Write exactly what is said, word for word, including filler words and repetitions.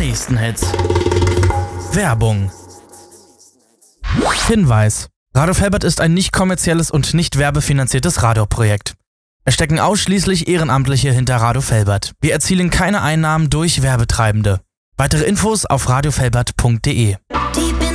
nächsten Hits. Werbung. Hinweis: Radio Felbert ist ein nicht kommerzielles und nicht werbefinanziertes Radioprojekt. Es stecken ausschließlich Ehrenamtliche hinter Radio Felbert. Wir erzielen keine Einnahmen durch Werbetreibende. Weitere Infos auf radio felbert punkt de.